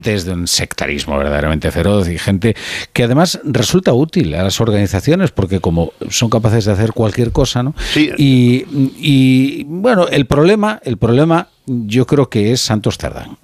desde un sectarismo verdaderamente feroz y gente que además resulta útil a las organizaciones porque como son capaces de hacer cualquier cosa, ¿no? Sí. Y bueno, el problema yo creo que es Santos Cerdán.